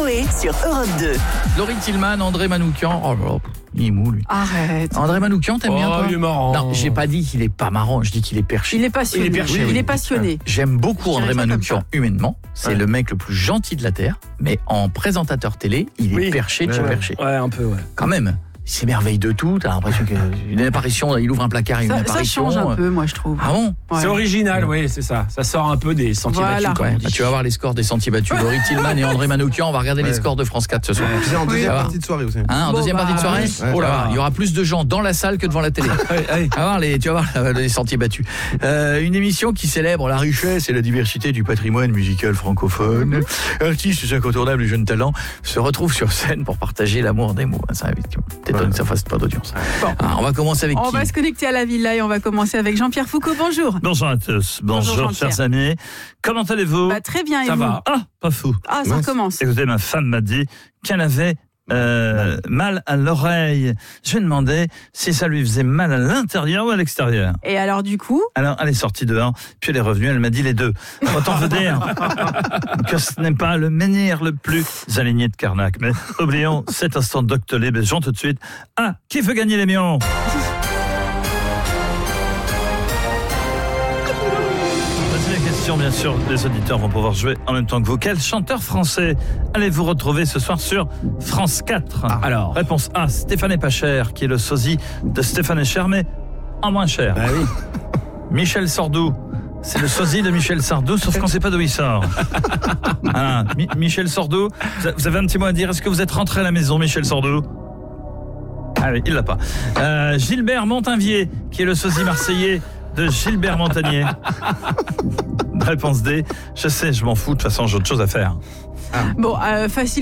Coé sur Europe 2. Laurie Tillman, André Manoukian. Oh là là, il est mou lui. Arrête. André Manoukian, t'aimes bien toi? Il est marrant. Non, j'ai pas dit qu'il est pas marrant, je dis qu'il est perché. Il est passionné. Il est passionné. J'aime beaucoup Je dirais André ça comme Manoukian ça. humainement. C'est le mec le plus gentil de la Terre. Mais en présentateur télé, il est perché de chez perché. Ouais, un peu, ouais. Quand même, il s'émerveille de tout. T'as l'impression qu'une apparition, il ouvre un placard, une Ça apparition. change un peu, moi, je trouve. Ah bon? Ouais. C'est original, oui, c'est ça. Ça sort un peu des sentiers Voilà. battus, comme on dit. Bah, tu vas voir les scores des sentiers battus. Laurie Tillman et André Manoukian, on va regarder les scores de France 4 ce soir. C'est en deuxième Ça va. partie de soirée aussi. Hein, en Bon, deuxième bah, partie de soirée, ouais, oh là ça là, va. il y aura plus de gens dans la salle que devant la télé. Tu vas voir les sentiers battus. Une émission qui célèbre la richesse et la diversité du patrimoine musical francophone. Artistes incontournables et jeunes talents se retrouvent sur scène pour partager l'amour des mots. Ça t'étonne que ça fasse pas d'audience. Bon. On va commencer avec On qui? va se connecter à la villa et on va commencer avec Jean-Pierre Foucault. Bonjour. Bonjour à tous, Bonjour, bonjour Jean-Pierre. chers amis. Comment allez-vous? Bah, très bien, et Ça vous? va. Ah, pas fou. Ah, ça recommence. Écoutez, ma femme m'a dit qu'elle avait mal à l'oreille. Je lui ai demandé si ça lui faisait mal à l'intérieur ou à l'extérieur. Et alors, du coup, Alors, elle est sortie dehors, puis elle est revenue, elle m'a dit les deux. Autant vous dire que ce n'est pas le menhir le plus aligné de Carnac. Mais oublions cet instant de Doctolib, besoin tout de suite. Ah, qui veut gagner les millions? Voici la question, bien sûr, les auditeurs vont pouvoir jouer en même temps que vous. Quel chanteur français allez-vous retrouver ce soir sur France 4? Alors. Réponse A, Stéphane Pas cher, qui est le sosie de Stéphane Echer, mais en moins cher. Bah oui. Michel Sardou, c'est le sosie de Michel Sardou, sauf qu'on ne sait pas d'où il sort. Ah, Michel Sardou, vous avez un petit mot à dire? Est-ce que vous êtes rentré à la maison, Michel Sardou? Ah oui, il l'a pas. Gilbert Montavier, qui est le sosie marseillais de Gilbert Montagnier. Réponse D. Je sais, je m'en fous, de toute façon j'ai autre chose à faire. bon, facile.